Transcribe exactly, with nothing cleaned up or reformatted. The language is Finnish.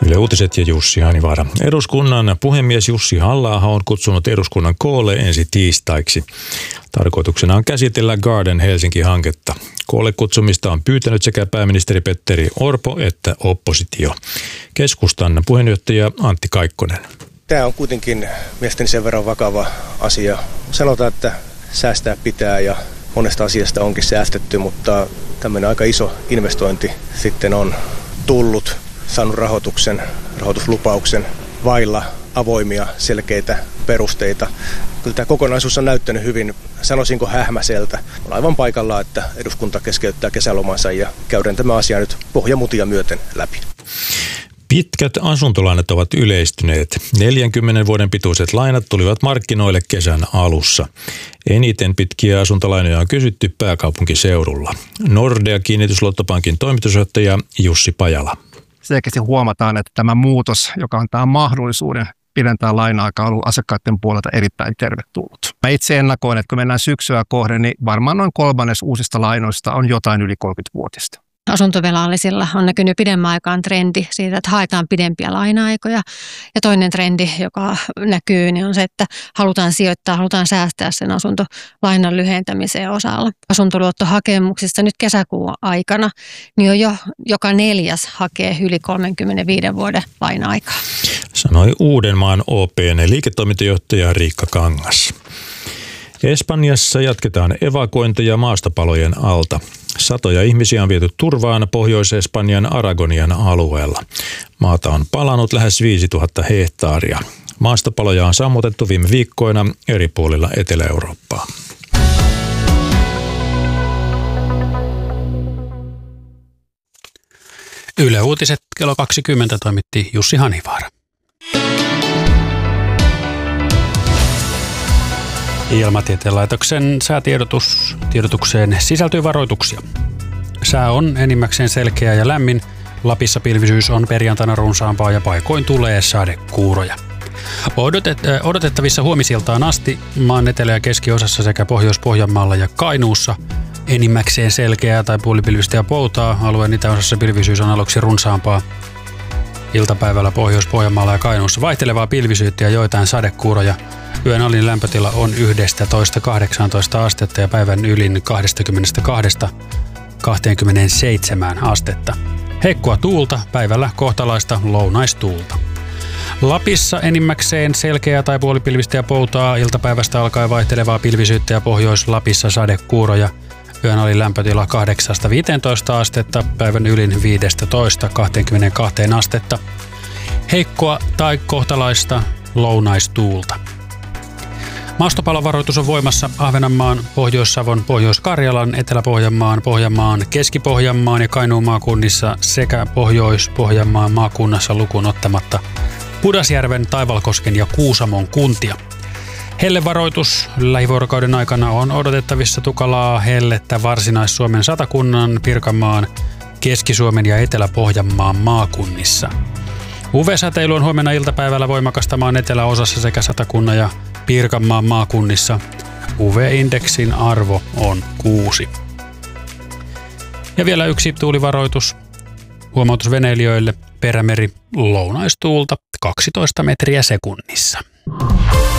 Yle Uutiset ja Jussi Hanivaara. Eduskunnan puhemies Jussi Halla-aho on kutsunut eduskunnan koolle ensi tiistaiksi. Tarkoituksena on käsitellä Garden Helsinki-hanketta. Koolle kutsumista on pyytänyt sekä pääministeri Petteri Orpo että oppositio. Keskustan puheenjohtaja Antti Kaikkonen. Tämä on kuitenkin mielestäni sen verran vakava asia. Sanotaan, että säästää pitää ja monesta asiasta onkin säästetty, mutta tämmöinen aika iso investointi sitten on tullut, saanut rahoituksen, rahoituslupauksen vailla avoimia, selkeitä perusteita. Kyllä tämä kokonaisuus on näyttänyt hyvin, sanoisinko hähmäseltä. On aivan paikallaan, että eduskunta keskeyttää kesälomansa ja käydään tämä asia nyt pohjamutia myöten läpi. Pitkät asuntolainat ovat yleistyneet. neljänkymmenen vuoden pituiset lainat tulivat markkinoille kesän alussa. Eniten pitkiä asuntolainoja on kysytty pääkaupunkiseudulla. Nordea Kiinnitysluottopankin toimitusjohtaja Jussi Pajala. Selkeästi huomataan, että tämä muutos, joka antaa mahdollisuuden pidentää laina-aikaa, on ollut asiakkaiden puolelta erittäin tervetullut. Mä itse ennakoin, että kun mennään syksyä kohden, niin varmaan noin kolmannes uusista lainoista on jotain yli kolmekymmentävuotista. Asuntovelallisilla on näkynyt pidemmän aikaan trendi siitä, että haetaan pidempiä laina-aikoja. Ja toinen trendi, joka näkyy, niin on se, että halutaan sijoittaa, halutaan säästää sen asuntolainan lyhentämiseen osalla. Asuntoluottohakemuksista nyt kesäkuun aikana, niin on jo joka neljäs hakee yli kolmekymmentäviiden vuoden laina-aikaa. Sanoi Uudenmaan O P:n liiketoimintajohtaja Riikka Kangas. Espanjassa jatketaan evakuointeja maastopalojen alta. Satoja ihmisiä on viety turvaan Pohjois-Espanjan Aragonian alueella. Maata on palanut lähes viisituhatta hehtaaria. Maastopaloja on sammutettu viime viikkoina eri puolilla Etelä-Eurooppaa. Yle Uutiset kello kaksikymmentä toimitti Jussi Hanivaara. Ilmatieteen laitoksen säätiedotus. Tiedotukseen sisältyy varoituksia. Sää on enimmäkseen selkeä ja lämmin. Lapissa pilvisyys on perjantaina runsaampaa ja paikoin tulee sadekuuroja. Odotet, odotettavissa huomisiltaan asti maan etelä- ja keskiosassa sekä Pohjois-Pohjanmaalla ja Kainuussa enimmäkseen selkeää tai puolipilvistä ja poutaa. Alueen itäosassa pilvisyys on aluksi runsaampaa. Iltapäivällä Pohjois-Pohjanmaalla ja Kainuussa vaihtelevaa pilvisyyttä ja joitain sadekuuroja. Yön alin lämpötila on yksitoista kahdeksantoista astetta ja päivän ylin kaksikymmentäkaksi kaksikymmentäseitsemän astetta. Heikkoa tuulta, päivällä kohtalaista lounaistuulta. Lapissa enimmäkseen selkeää tai puolipilvistä ja poutaa, iltapäivästä alkaen vaihtelevaa pilvisyyttä ja Pohjois-Lapissa sadekuuroja. Yön alin lämpötila kahdeksasta viiteentoista astetta, päivän ylin viidestätoista kaksikymmentäkaksi astetta. Heikkoa tai kohtalaista lounaistuulta. Maastopalovaroitus on voimassa Ahvenanmaan, Pohjois-Savon, Pohjois-Karjalan, Etelä-Pohjanmaan, Pohjanmaan, Keski-Pohjanmaan ja Kainuun maakunnissa sekä Pohjois-Pohjanmaan maakunnassa lukuun ottamatta Pudasjärven, Taivalkosken ja Kuusamon kuntia. Hellevaroitus lähivuorokauden aikana on odotettavissa tukalaa hellettä Varsinais-Suomen Satakunnan, Pirkanmaan, Keski-Suomen ja Etelä-Pohjanmaan maakunnissa. U V-säteily on huomenna iltapäivällä voimakasta maan eteläosassa sekä Satakunnan ja Pirkanmaan maakunnissa. U V-indeksin arvo on kuusi. Ja vielä yksi tuulivaroitus. Huomautus veneilijöille. Perämeri lounaistuulta kaksitoista metriä sekunnissa.